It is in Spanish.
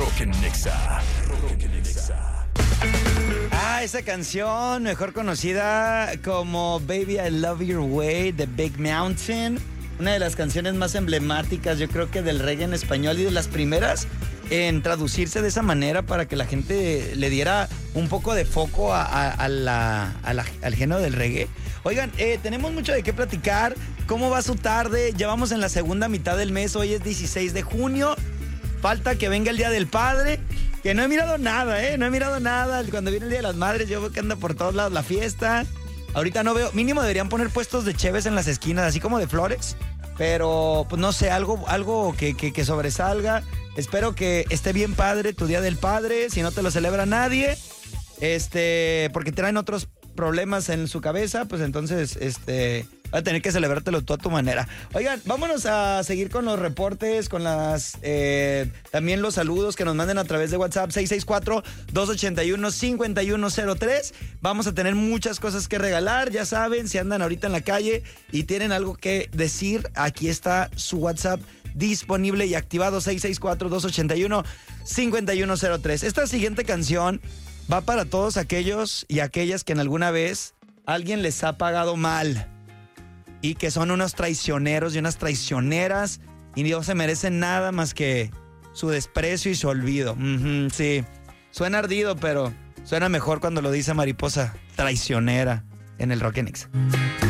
Roque Nexa. Esa canción, mejor conocida como Baby I Love Your Way de Big Mountain. Una de las canciones más emblemáticas, yo creo que del reggae en español y de las primeras en traducirse de esa manera para que la gente le diera un poco de foco al género del reggae. Oigan, tenemos mucho de qué platicar. ¿Cómo va su tarde? Ya vamos en la segunda mitad del mes. Hoy es 16 de junio. Falta que venga el Día del Padre. Que no he mirado nada, no he mirado nada. Cuando viene el Día de las Madres, yo veo que anda por todos lados la fiesta. Ahorita no veo, mínimo deberían poner puestos de cheves en las esquinas, así como de flores. Pero, pues no sé, algo que sobresalga. Espero que esté bien padre tu Día del Padre, si no te lo celebra nadie. Porque traen otros problemas en su cabeza, pues entonces, va a tener que celebrártelo tú a tu manera. Oigan, vámonos a seguir con los reportes, con también los saludos que nos manden a través de WhatsApp 664-281-5103. Vamos a tener muchas cosas que regalar, ya saben, si andan ahorita en la calle y tienen algo que decir, aquí está su WhatsApp disponible y activado 664-281-5103. Esta siguiente canción va para todos aquellos y aquellas que en alguna vez alguien les ha pagado mal y que son unos traicioneros y unas traicioneras y no se merecen nada más que su desprecio y su olvido. Sí, suena ardido, pero suena mejor cuando lo dice Mariposa traicionera en el Rock and Nexa.